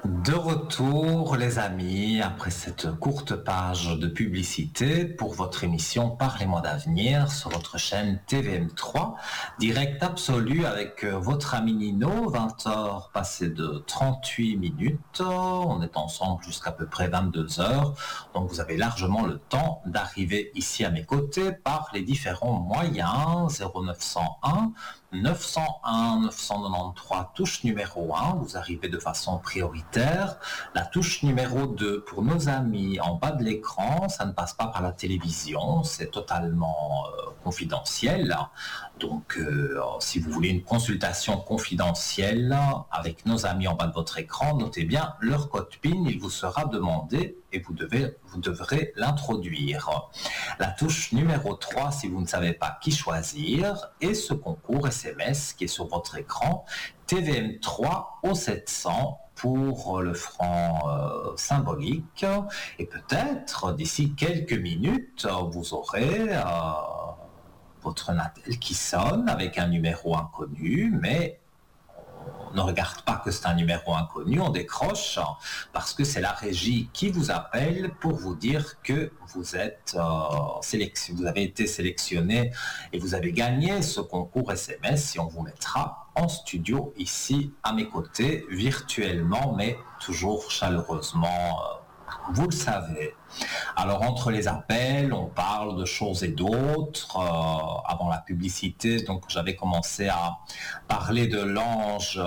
De retour, les amis, après cette courte page de publicité pour votre émission Parlez-moi d'avenir sur votre chaîne TVM3, direct absolu avec votre ami Nino, 20 heures passées de 38 minutes. On est ensemble jusqu'à peu près 22 heures, donc vous avez largement le temps d'arriver ici à mes côtés par les différents moyens. 0901 901 993, touche numéro 1, vous arrivez de façon prioritaire. La touche numéro 2 pour nos amis en bas de l'écran, ça ne passe pas par la télévision, c'est totalement confidentiel. Donc si vous voulez une consultation confidentielle avec nos amis en bas de votre écran, notez bien leur code PIN, il vous sera demandé et vous devrez l'introduire. La touche numéro 3 si vous ne savez pas qui choisir, et ce concours SMS qui est sur votre écran, TVM3 au 700 pour le franc symbolique, et peut-être d'ici quelques minutes vous aurez votre Natel qui sonne avec un numéro inconnu, mais on ne regarde pas que c'est un numéro inconnu, on décroche parce que c'est la régie qui vous appelle pour vous dire que vous êtes vous avez été sélectionné et vous avez gagné ce concours SMS, et on vous mettra en studio ici à mes côtés, virtuellement mais toujours chaleureusement, vous le savez. Alors entre les appels, on parle de choses et d'autres. Avant la publicité, donc j'avais commencé à parler de l'ange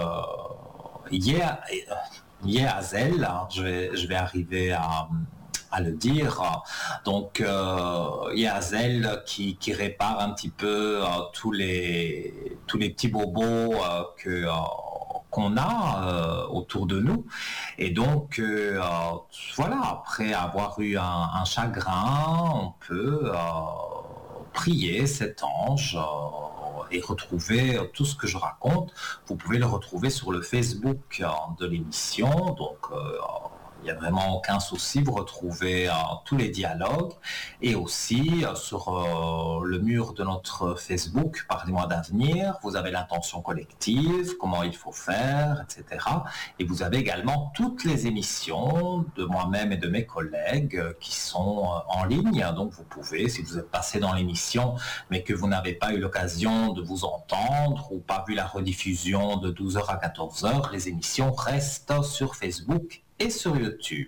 Yehazel. Je vais arriver à le dire. Donc Yehazel qui répare un petit peu tous les petits bobos qu'on a autour de nous, et donc voilà, après avoir eu un chagrin, on peut prier cet ange et retrouver tout ce que je raconte. Vous pouvez le retrouver sur le Facebook de l'émission, donc il n'y a vraiment aucun souci, vous retrouvez tous les dialogues, et aussi sur le mur de notre Facebook, Parlez-moi d'avenir, vous avez l'intention collective, comment il faut faire, etc. Et vous avez également toutes les émissions de moi-même et de mes collègues qui sont en ligne, donc vous pouvez, si vous êtes passé dans l'émission, mais que vous n'avez pas eu l'occasion de vous entendre, ou pas vu la rediffusion de 12h à 14h, les émissions restent sur Facebook et sur YouTube.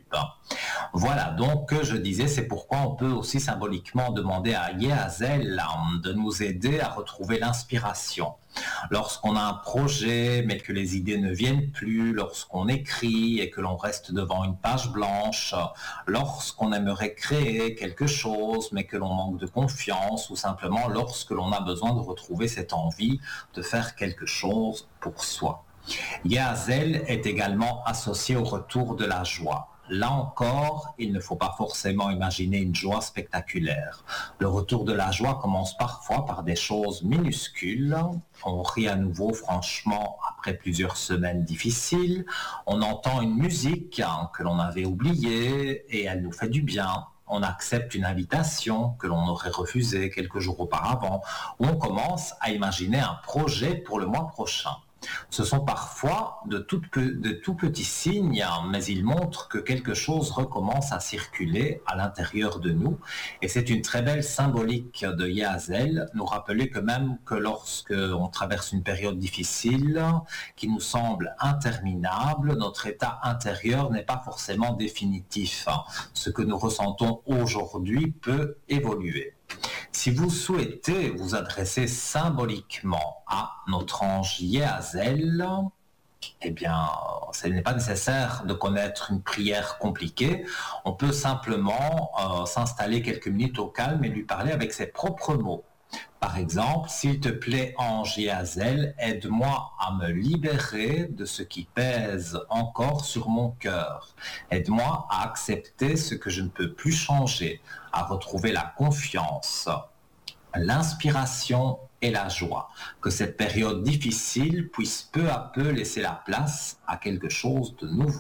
Voilà, donc je disais, c'est pourquoi on peut aussi symboliquement demander à Yehazel de nous aider à retrouver l'inspiration. Lorsqu'on a un projet mais que les idées ne viennent plus, lorsqu'on écrit et que l'on reste devant une page blanche, lorsqu'on aimerait créer quelque chose mais que l'on manque de confiance, ou simplement lorsque l'on a besoin de retrouver cette envie de faire quelque chose pour soi. Yehazel est également associé au retour de la joie. Là encore, il ne faut pas forcément imaginer une joie spectaculaire. Le retour de la joie commence parfois par des choses minuscules. On rit à nouveau, franchement, après plusieurs semaines difficiles. On entend une musique que l'on avait oubliée et elle nous fait du bien. On accepte une invitation que l'on aurait refusée quelques jours auparavant. Ou on commence à imaginer un projet pour le mois prochain. Ce sont parfois de tout petits signes, mais ils montrent que quelque chose recommence à circuler à l'intérieur de nous. Et c'est une très belle symbolique de Yehazel, nous rappeler que même que lorsque on traverse une période difficile, qui nous semble interminable, notre état intérieur n'est pas forcément définitif. Ce que nous ressentons aujourd'hui peut évoluer. Si vous souhaitez vous adresser symboliquement à notre ange Yehazel, eh bien, ce n'est pas nécessaire de connaître une prière compliquée. On peut simplement s'installer quelques minutes au calme et lui parler avec ses propres mots. Par exemple, s'il te plaît, ange Yehazel, aide-moi à me libérer de ce qui pèse encore sur mon cœur. Aide-moi à accepter ce que je ne peux plus changer, à retrouver la confiance, l'inspiration et la joie. Que cette période difficile puisse peu à peu laisser la place à quelque chose de nouveau.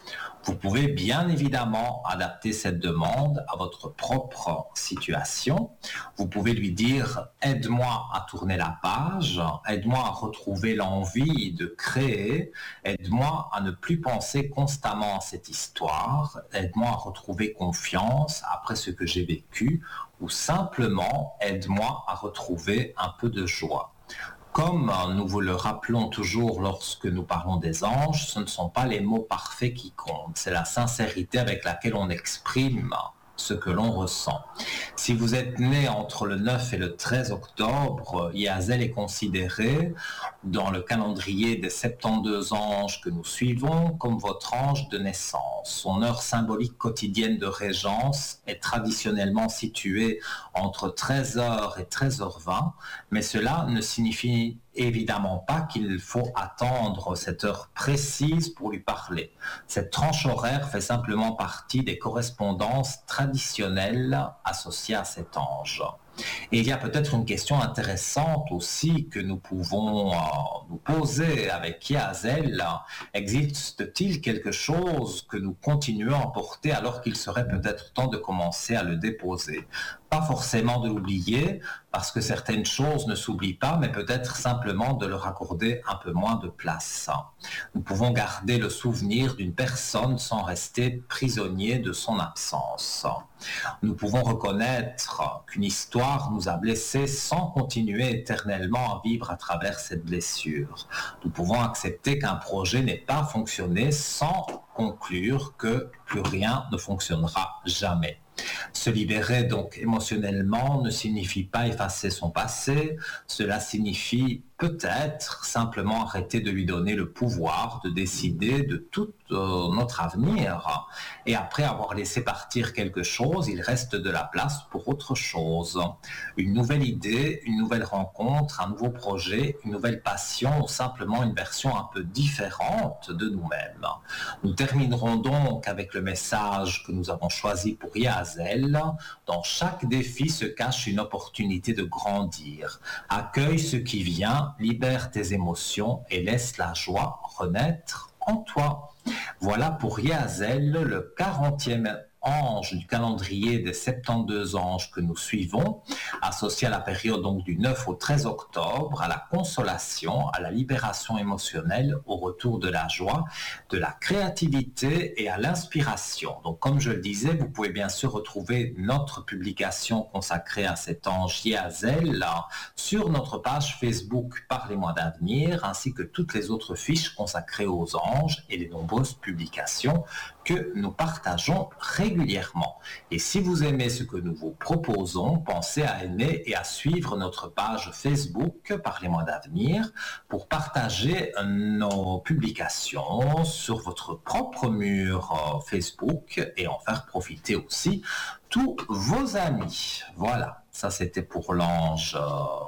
Vous pouvez bien évidemment adapter cette demande à votre propre situation. Vous pouvez lui dire « aide-moi à tourner la page, aide-moi à retrouver l'envie de créer, aide-moi à ne plus penser constamment à cette histoire, aide-moi à retrouver confiance après ce que j'ai vécu ou simplement aide-moi à retrouver un peu de joie ». Comme nous vous le rappelons toujours lorsque nous parlons des anges, ce ne sont pas les mots parfaits qui comptent, c'est la sincérité avec laquelle on exprime ce que l'on ressent. Si vous êtes né entre le 9 et le 13 octobre, Yazel est considéré dans le calendrier des 72 anges que nous suivons comme votre ange de naissance. Son heure symbolique quotidienne de régence est traditionnellement située entre 13h et 13h20, mais cela ne signifie évidemment pas qu'il faut attendre cette heure précise pour lui parler. Cette tranche horaire fait simplement partie des correspondances traditionnelles associées à cet ange. Et il y a peut-être une question intéressante aussi que nous pouvons nous poser avec Yazel. Existe-t-il quelque chose que nous continuons à porter alors qu'il serait peut-être temps de commencer à le déposer? Pas forcément de l'oublier, parce que certaines choses ne s'oublient pas, mais peut-être simplement de leur accorder un peu moins de place. Nous pouvons garder le souvenir d'une personne sans rester prisonnier de son absence. Nous pouvons reconnaître qu'une histoire nous a blessés sans continuer éternellement à vivre à travers cette blessure. Nous pouvons accepter qu'un projet n'ait pas fonctionné sans conclure que plus rien ne fonctionnera jamais. Se libérer donc émotionnellement ne signifie pas effacer son passé, cela signifie peut-être simplement arrêter de lui donner le pouvoir de décider de tout notre avenir. Et après avoir laissé partir quelque chose, il reste de la place pour autre chose. Une nouvelle idée, une nouvelle rencontre, un nouveau projet, une nouvelle passion ou simplement une version un peu différente de nous-mêmes. Nous terminerons donc avec le message que nous avons choisi pour Yazel. Dans chaque défi se cache une opportunité de grandir. Accueille ce qui vient, libère tes émotions et laisse la joie renaître en toi. Voilà pour Yazel, le 40e ange du calendrier des 72 anges que nous suivons, associé à la période donc du 9 au 13 octobre, à la consolation, à la libération émotionnelle, au retour de la joie, de la créativité et à l'inspiration. Donc comme je le disais, vous pouvez bien sûr retrouver notre publication consacrée à cet ange Yazel sur notre page Facebook Parlez-moi d'avenir, ainsi que toutes les autres fiches consacrées aux anges et les nombreuses publications que nous partageons régulièrement. Et si vous aimez ce que nous vous proposons, pensez à aimer et à suivre notre page Facebook Parlez-moi d'avenir pour partager nos publications sur votre propre mur Facebook et en faire profiter aussi tous vos amis. Voilà, ça c'était pour l'ange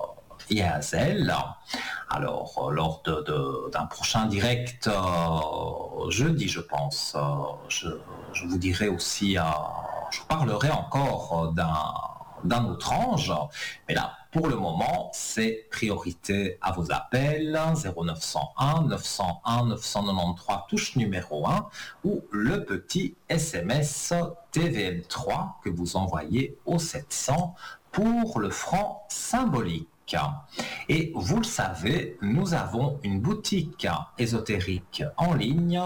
Yazel. Alors, lors d'un prochain direct jeudi, je pense, je vous dirai aussi, je parlerai encore d'un autre ange, mais là, pour le moment, c'est priorité à vos appels 0901 901 993 touche numéro 1 ou le petit SMS TVM3 que vous envoyez au 700 pour le franc symbolique. Et vous le savez, nous avons une boutique ésotérique en ligne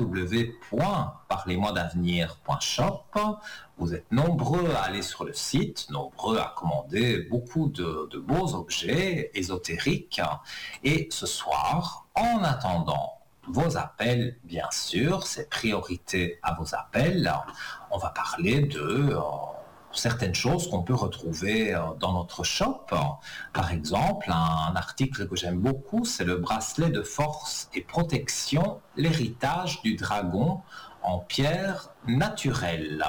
www.parlez-moi-d'avenir.shop. Vous êtes nombreux à aller sur le site, nombreux à commander beaucoup de beaux objets ésotériques. Et ce soir, en attendant vos appels, bien sûr, c'est priorité à vos appels, on va parler de certaines choses qu'on peut retrouver dans notre shop. Par exemple, un article que j'aime beaucoup, c'est le bracelet de force et protection, l'héritage du dragon en pierre naturelle.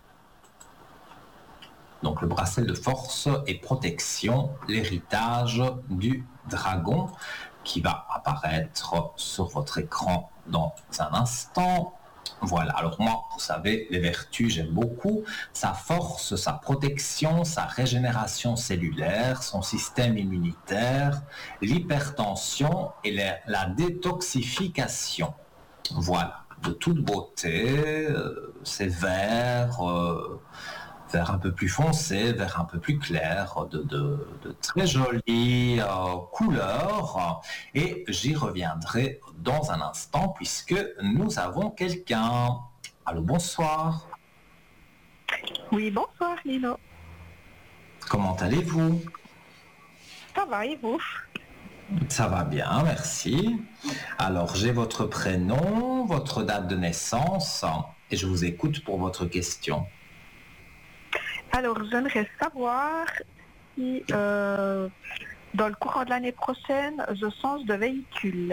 Donc le bracelet de force et protection, l'héritage du dragon, qui va apparaître sur votre écran dans un instant. Voilà, alors moi, vous savez, les vertus, j'aime beaucoup. Sa force, sa protection, sa régénération cellulaire, son système immunitaire, l'hypertension et la détoxification. Voilà, de toute beauté. C'est vert, vert un peu plus foncé, vert un peu plus clair, de très jolies couleurs. Et j'y reviendrai dans un instant puisque nous avons quelqu'un. Allô, bonsoir. Oui, bonsoir Lino. Comment allez-vous? Ça va et vous? Ça va bien, merci. Alors, j'ai votre prénom, votre date de naissance et je vous écoute pour votre question. Alors, j'aimerais savoir si dans le courant de l'année prochaine, je change de véhicule.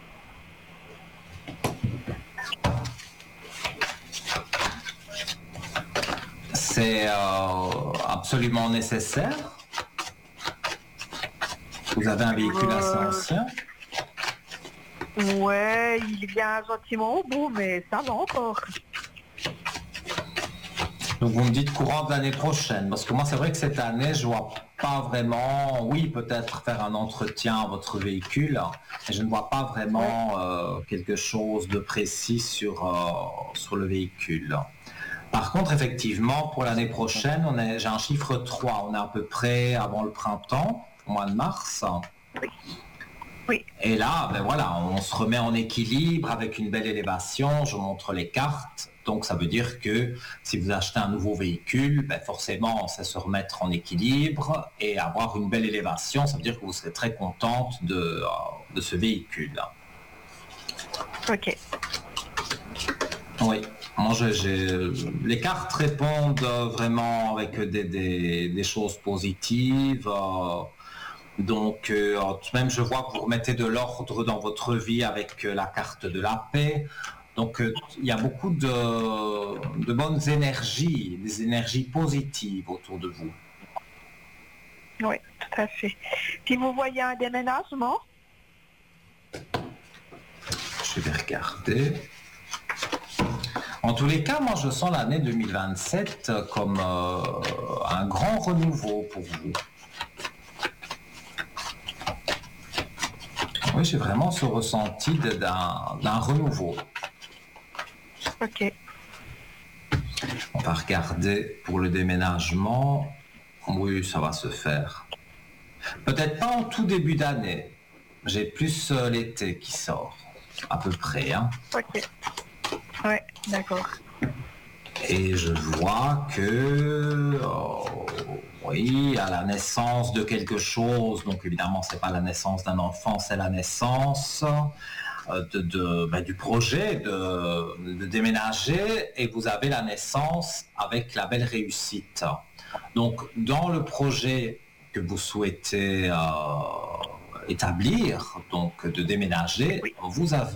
C'est absolument nécessaire? Vous avez un véhicule assez ancien? Ouais, il vient gentiment au bout, mais ça va encore. Donc vous me dites courant de l'année prochaine, parce que moi c'est vrai que cette année je vois pas vraiment, oui peut-être faire un entretien à votre véhicule, mais je ne vois pas vraiment quelque chose de précis sur le véhicule. Par contre effectivement pour l'année prochaine, j'ai un chiffre 3, on est à peu près avant le printemps, au mois de mars. Oui. Et là, ben voilà, on se remet en équilibre avec une belle élévation, je montre les cartes. Donc ça veut dire que si vous achetez un nouveau véhicule, ben forcément c'est se remettre en équilibre et avoir une belle élévation, ça veut dire que vous serez très contente de ce véhicule. Ok. Oui, moi les cartes répondent vraiment avec des choses positives. Donc, même je vois que vous remettez de l'ordre dans votre vie avec la carte de la paix. Donc, il y a beaucoup de bonnes énergies, des énergies positives autour de vous. Oui, tout à fait. Si vous voyez un déménagement? Je vais regarder. En tous les cas, moi, je sens l'année 2027 comme un grand renouveau pour vous. Oui, j'ai vraiment ce ressenti d'un renouveau. Ok. On va regarder pour le déménagement. Oui, ça va se faire. Peut-être pas en tout début d'année. J'ai plus l'été qui sort, à peu près. Hein. Ok. Ouais, d'accord. Et je vois que, oui, à la naissance de quelque chose, donc évidemment, c'est pas la naissance d'un enfant, c'est la naissance du projet de déménager, et vous avez la naissance avec la belle réussite. Donc, dans le projet que vous souhaitez établir, donc de déménager, Oui. vous avez